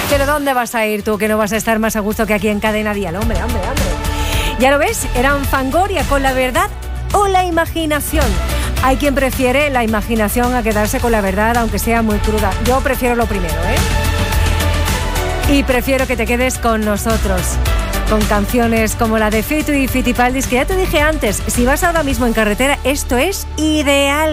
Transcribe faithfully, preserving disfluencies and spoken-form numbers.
Pero ¿dónde vas a ir tú, que no vas a estar más a gusto que aquí en Cadena Dial? Hombre, hombre, hombre. Ya lo ves, eran Fangoria con la verdad o la imaginación. Hay quien prefiere la imaginación a quedarse con la verdad, aunque sea muy cruda. Yo prefiero lo primero, ¿eh? Y prefiero que te quedes con nosotros, con canciones como la de Fito y Fitipaldis, que ya te dije antes, si vas ahora mismo en carretera, esto es ideal.